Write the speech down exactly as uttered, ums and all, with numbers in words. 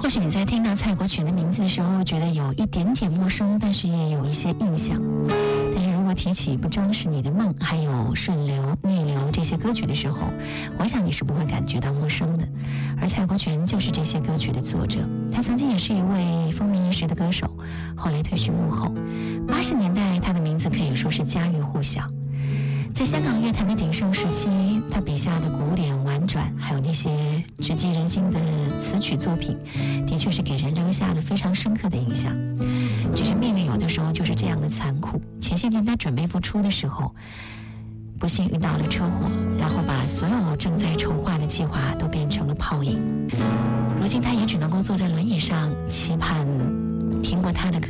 或许你在听到蔡国权的名字的时候觉得有一点点陌生，但是也有一些印象。但是如果提起不装饰你的梦还有顺流逆流这些歌曲的时候，我想你是不会感觉到陌生的。而蔡国权就是这些歌曲的作者，他曾经也是一位风靡一时的歌手，后来退居幕后。八十年代他的名字可以说是家喻户晓，在香港乐坛的鼎盛时期，他笔下的古典婉转，还有那些直击人心的词曲作品，的确是给人留下了非常深刻的印象。只是命运有的时候就是这样的残酷。前些年他准备复出的时候，不幸遇到了车祸，然后把所有正在筹划的计划都变成了泡影。如今他也只能够坐在轮椅上，期盼听过他的歌